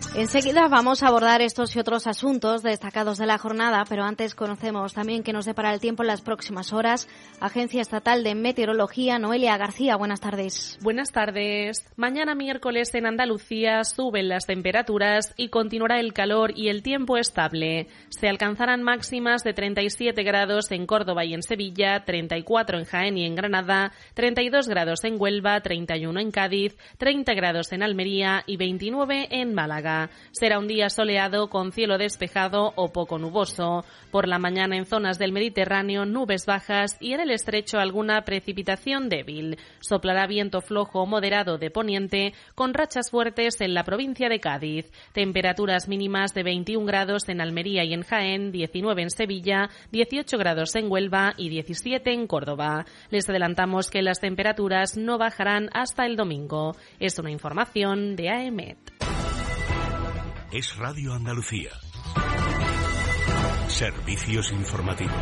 Enseguida vamos a abordar estos y otros asuntos destacados de la jornada, pero antes conocemos también qué nos depara el tiempo en las próximas horas. Agencia Estatal de Meteorología, Noelia García, buenas tardes. Buenas tardes. Mañana miércoles en Andalucía suben las temperaturas y continuará el calor y el tiempo estable. Se alcanzarán máximas de 37 grados en Córdoba y en Sevilla, 34 en Jaén y en Granada, 32 grados en Huelva, 31 en Cádiz, 30 grados en Almería y 29 en Málaga. Será un día soleado con cielo despejado o poco nuboso. Por la mañana en zonas del Mediterráneo nubes bajas y en el estrecho alguna precipitación débil. Soplará viento flojo o moderado de poniente con rachas fuertes en la provincia de Cádiz. Temperaturas mínimas de 21 grados en Almería y en Jaén, 19 en Sevilla, 18 grados en Huelva y 17 en Córdoba. Les adelantamos que las temperaturas no bajarán hasta el domingo. Es una información de AEMET. Es Radio Andalucía. Servicios informativos.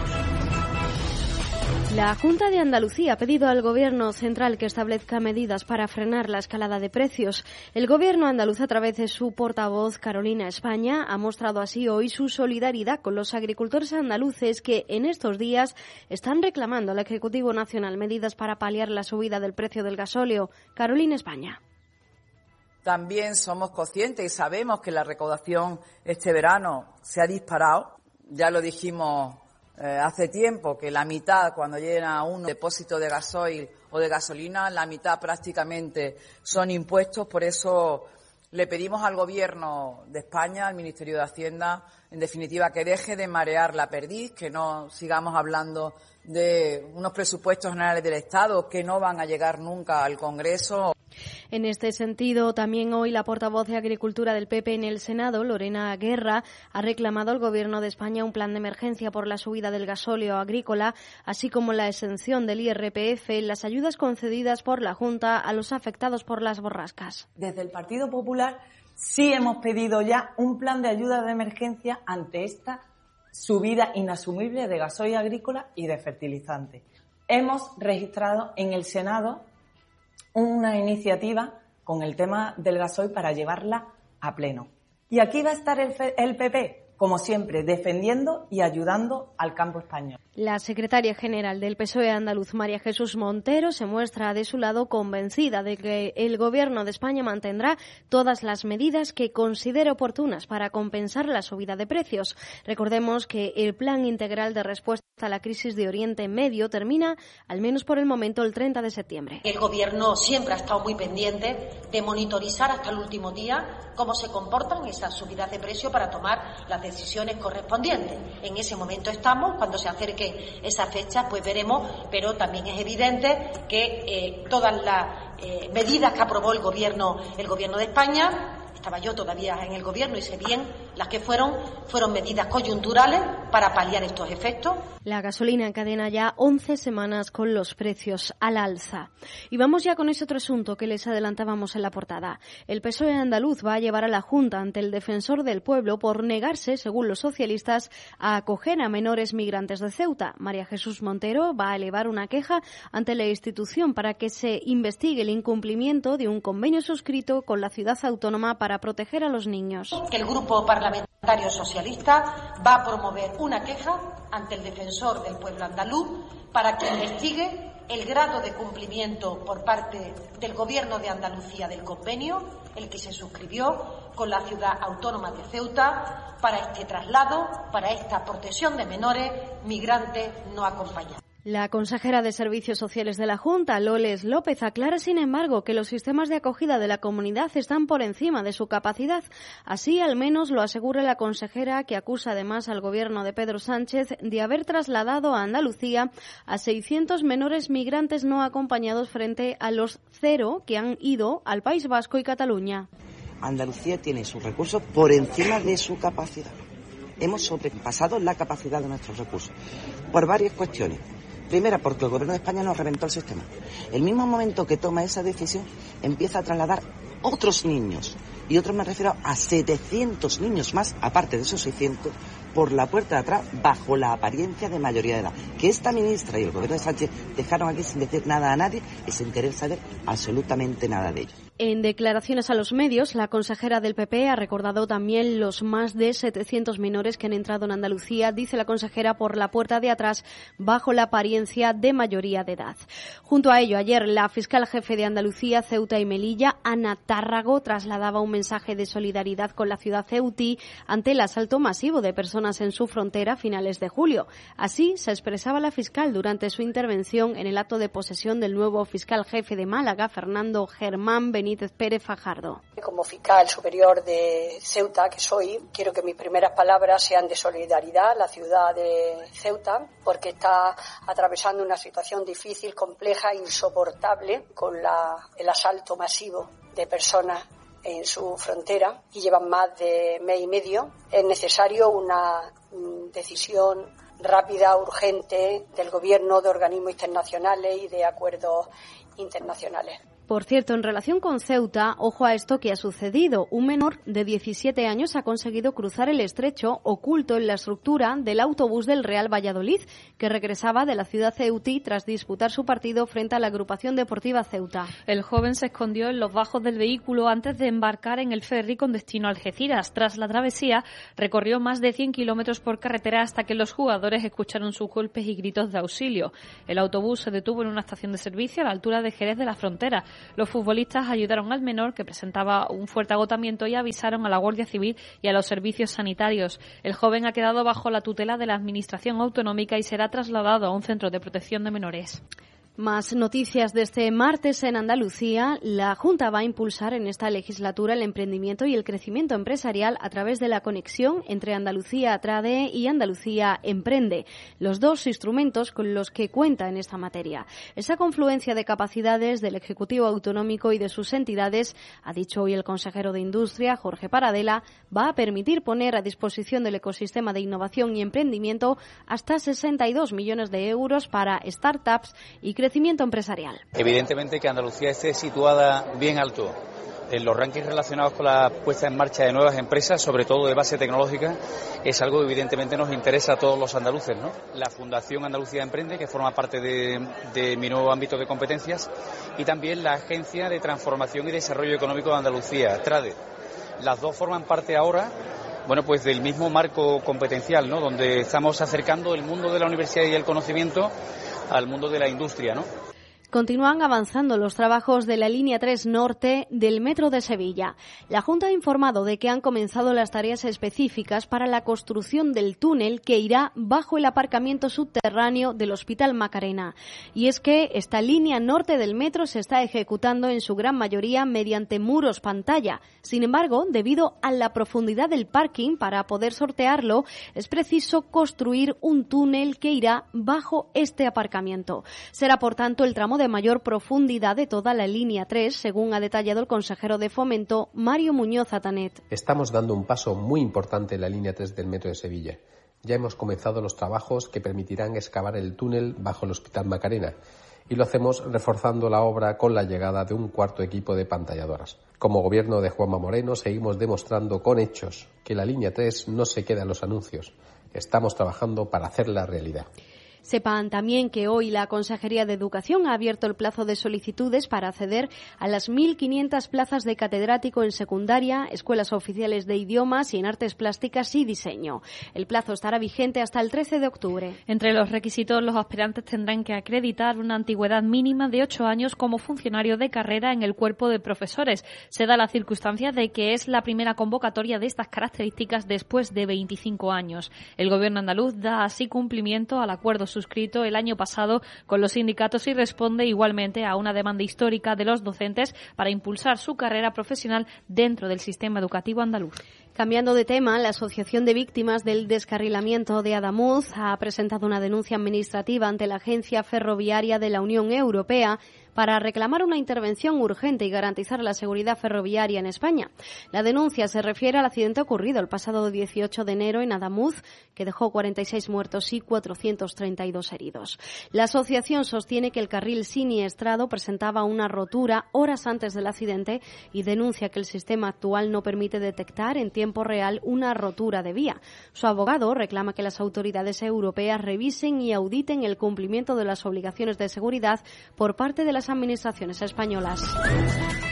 La Junta de Andalucía ha pedido al Gobierno central que establezca medidas para frenar la escalada de precios. El Gobierno andaluz, a través de su portavoz, Carolina España, ha mostrado así hoy su solidaridad con los agricultores andaluces que en estos días están reclamando al Ejecutivo Nacional medidas para paliar la subida del precio del gasóleo. Carolina España. También somos conscientes y sabemos que la recaudación este verano se ha disparado. Ya lo dijimos hace tiempo, que la mitad, cuando llena un depósito de gasoil o de gasolina, la mitad prácticamente son impuestos. Por eso le pedimos al Gobierno de España, al Ministerio de Hacienda, en definitiva, que deje de marear la perdiz, que no sigamos hablando de unos presupuestos generales del Estado que no van a llegar nunca al Congreso. En este sentido, también hoy la portavoz de Agricultura del PP en el Senado, Lorena Guerra, ha reclamado al Gobierno de España un plan de emergencia por la subida del gasóleo agrícola, así como la exención del IRPF en las ayudas concedidas por la Junta a los afectados por las borrascas. Desde el Partido Popular sí hemos pedido ya un plan de ayuda de emergencia ante esta subida inasumible de gasoil agrícola y de fertilizantes. Hemos registrado en el Senado una iniciativa con el tema del gasoil para llevarla a pleno. Y aquí va a estar el PP, como siempre, defendiendo y ayudando al campo español. La secretaria general del PSOE andaluz, María Jesús Montero, se muestra de su lado convencida de que el Gobierno de España mantendrá todas las medidas que considere oportunas para compensar la subida de precios. Recordemos que el Plan Integral de Respuesta a la Crisis de Oriente Medio termina, al menos por el momento, el 30 de septiembre. El Gobierno siempre ha estado muy pendiente de monitorizar hasta el último día cómo se comportan esas subidas de precio para tomar las decisiones correspondientes. En ese momento estamos. Cuando se acerque esa fecha, pues veremos, pero también es evidente que todas las medidas que aprobó el Gobierno de España, estaba yo todavía en el Gobierno y sé bien las que fueron medidas coyunturales para paliar estos efectos. La gasolina encadena ya 11 semanas con los precios al alza. Y vamos ya con ese otro asunto que les adelantábamos en la portada. El PSOE andaluz va a llevar a la Junta ante el Defensor del Pueblo por negarse, según los socialistas, a acoger a menores migrantes de Ceuta. María Jesús Montero va a elevar una queja ante la institución para que se investigue el incumplimiento de un convenio suscrito con la ciudad autónoma para proteger a los niños. Que el Grupo Parlamentario Socialista va a promover una queja ante el Defensor del Pueblo andaluz para que investigue el grado de cumplimiento por parte del Gobierno de Andalucía del convenio, el que se suscribió con la ciudad autónoma de Ceuta, para este traslado, para esta protección de menores migrantes no acompañados. La consejera de Servicios Sociales de la Junta, Loles López, aclara, sin embargo, que los sistemas de acogida de la comunidad están por encima de su capacidad. Así, al menos, lo asegura la consejera, que acusa además al Gobierno de Pedro Sánchez de haber trasladado a Andalucía a 600 menores migrantes no acompañados frente a los 0 que han ido al País Vasco y Cataluña. Andalucía tiene sus recursos por encima de su capacidad. Hemos sobrepasado la capacidad de nuestros recursos por varias cuestiones. Primera, porque el Gobierno de España nos reventó el sistema. El mismo momento que toma esa decisión, empieza a trasladar otros niños. Y otros me refiero a 700 niños más, aparte de esos 600, por la puerta de atrás, bajo la apariencia de mayoría de edad. Que esta ministra y el Gobierno de Sánchez dejaron aquí sin decir nada a nadie y sin querer saber absolutamente nada de ello. En declaraciones a los medios, la consejera del PP ha recordado también los más de 700 menores que han entrado en Andalucía, dice la consejera, por la puerta de atrás, bajo la apariencia de mayoría de edad. Junto a ello, ayer la fiscal jefe de Andalucía, Ceuta y Melilla, Ana Tárrago, trasladaba un mensaje de solidaridad con la ciudad ceutí ante el asalto masivo de personas en su frontera a finales de julio. Así se expresaba la fiscal durante su intervención en el acto de posesión del nuevo fiscal jefe de Málaga, Fernando Germán Benítez Pérez Fajardo. Como fiscal superior de Ceuta, que soy, quiero que mis primeras palabras sean de solidaridad a la ciudad de Ceuta, porque está atravesando una situación difícil, compleja, insoportable, con el asalto masivo de personas en su frontera, y llevan más de mes y medio. Es necesario una decisión rápida, urgente, del Gobierno, de organismos internacionales y de acuerdos internacionales. Por cierto, en relación con Ceuta, ojo a esto que ha sucedido. Un menor de 17 años ha conseguido cruzar el estrecho oculto en la estructura del autobús del Real Valladolid, que regresaba de la ciudad ceutí tras disputar su partido frente a la agrupación deportiva Ceuta. El joven se escondió en los bajos del vehículo antes de embarcar en el ferry con destino a Algeciras. Tras la travesía, recorrió más de 100 kilómetros por carretera hasta que los jugadores escucharon sus golpes y gritos de auxilio. El autobús se detuvo en una estación de servicio a la altura de Jerez de la Frontera. Los futbolistas ayudaron al menor, que presentaba un fuerte agotamiento, y avisaron a la Guardia Civil y a los servicios sanitarios. El joven ha quedado bajo la tutela de la Administración Autonómica y será trasladado a un centro de protección de menores. Más noticias de este martes en Andalucía. La Junta va a impulsar en esta legislatura el emprendimiento y el crecimiento empresarial a través de la conexión entre Andalucía Trade y Andalucía Emprende, los dos instrumentos con los que cuenta en esta materia. Esa confluencia de capacidades del Ejecutivo Autonómico y de sus entidades, ha dicho hoy el consejero de Industria, Jorge Paradela, va a permitir poner a disposición del ecosistema de innovación y emprendimiento hasta 62 millones de euros para startups y crecimiento empresarial. Evidentemente que Andalucía esté situada bien alto en los rankings relacionados con la puesta en marcha de nuevas empresas, sobre todo de base tecnológica, es algo que evidentemente nos interesa a todos los andaluces, ¿no? La Fundación Andalucía Emprende, que forma parte de mi nuevo ámbito de competencias, y también la Agencia de Transformación y Desarrollo Económico de Andalucía, TRADE. Las dos forman parte ahora, pues del mismo marco competencial, ¿no? Donde estamos acercando el mundo de la universidad y el conocimiento al mundo de la industria, ¿no? Continúan avanzando los trabajos de la línea 3 norte del Metro de Sevilla. La Junta ha informado de que han comenzado las tareas específicas para la construcción del túnel que irá bajo el aparcamiento subterráneo del Hospital Macarena. Y es que esta línea norte del metro se está ejecutando en su gran mayoría mediante muros pantalla. Sin embargo, debido a la profundidad del parking, para poder sortearlo, es preciso construir un túnel que irá bajo este aparcamiento. Será, por tanto, el tramo de mayor profundidad de toda la línea 3, según ha detallado el consejero de Fomento, Mario Muñoz Atanet. Estamos dando un paso muy importante en la línea 3 del Metro de Sevilla. Ya hemos comenzado los trabajos que permitirán excavar el túnel bajo el Hospital Macarena, y lo hacemos reforzando la obra con la llegada de un cuarto equipo de pantalladoras. Como gobierno de Juanma Moreno seguimos demostrando con hechos que la línea 3 no se queda en los anuncios. Estamos trabajando para hacerla realidad. Sepan también que hoy la Consejería de Educación ha abierto el plazo de solicitudes para acceder a las 1.500 plazas de catedrático en secundaria, escuelas oficiales de idiomas y en artes plásticas y diseño. El plazo estará vigente hasta el 13 de octubre. Entre los requisitos, los aspirantes tendrán que acreditar una antigüedad mínima de 8 años como funcionario de carrera en el cuerpo de profesores. Se da la circunstancia de que es la primera convocatoria de estas características después de 25 años. El Gobierno andaluz da así cumplimiento al acuerdo suscrito el año pasado con los sindicatos y responde igualmente a una demanda histórica de los docentes para impulsar su carrera profesional dentro del sistema educativo andaluz. Cambiando de tema, la Asociación de Víctimas del Descarrilamiento de Adamuz ha presentado una denuncia administrativa ante la Agencia Ferroviaria de la Unión Europea para reclamar una intervención urgente y garantizar la seguridad ferroviaria en España. La denuncia se refiere al accidente ocurrido el pasado 18 de enero en Adamuz, que dejó 46 muertos y 432 heridos. La asociación sostiene que el carril siniestrado presentaba una rotura horas antes del accidente y denuncia que el sistema actual no permite detectar en tiempo real una rotura de vía. Su abogado reclama que las autoridades europeas revisen y auditen el cumplimiento de las obligaciones de seguridad por parte de las administraciones españolas.